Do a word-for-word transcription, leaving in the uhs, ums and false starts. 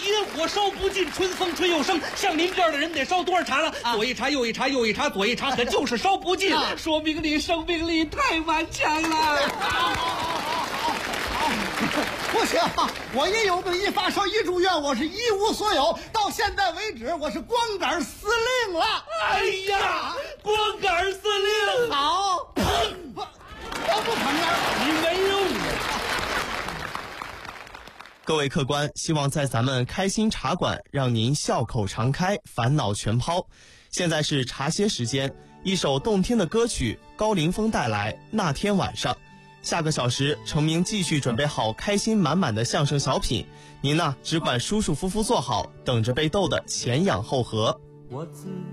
心，火烧不尽，春风吹又生。像您这样的人得烧多少茶了？啊、左一茶，右一茶，右一茶，左一茶，可就是烧不尽，啊、说明你生命力太顽强了。 好好好好好，不行，我一有病一发烧一住院，我是一无所有。到现在为止，我是光杆司令了。 哎呀，光杆司令， 好，我我不承认， 你没用啊。 各位客官，希望在咱们开心茶馆让您笑口常开，烦恼全抛。现在是茶歇时间，一首动听的歌曲，高凌风带来《那天晚上》。下个小时，程明继续准备好开心满满的相声小品，您呢只管舒舒服服坐好，等着被逗得前仰后合。我自